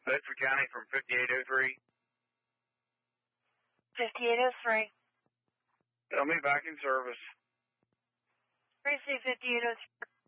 Bedford County from 5803. 5803. Tell me back in service. Receive 5803.